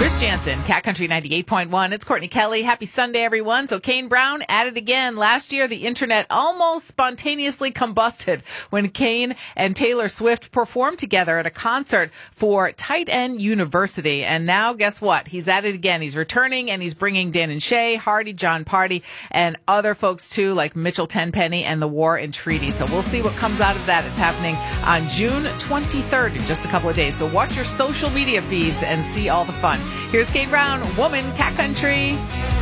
Chris Jansen, Cat Country 98.1. It's Courtney Kelly. Happy Sunday, everyone. So Kane Brown at it again. Last year, the internet almost spontaneously combusted when Kane and Taylor Swift performed together at a concert for Tight End University. And now, guess what? He's at it again. He's returning, and he's bringing Dan and Shay, Hardy, John Party, and other folks, too, like Mitchell Tenpenny and the War and Treaty. So we'll see what comes out of that. It's happening on June 23rd in just a couple of days. So watch your social media feeds and see all the fun. Here's Kane Brown, Woman, Cat Country.